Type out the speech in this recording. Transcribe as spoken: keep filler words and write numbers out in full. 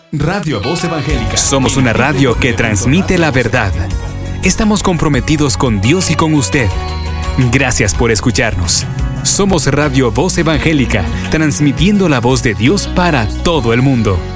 Radio Voz Evangélica. Somos una radio que transmite la verdad. Estamos comprometidos con Dios y con usted. Gracias por escucharnos. Somos Radio Voz Evangélica, transmitiendo la voz de Dios para todo el mundo.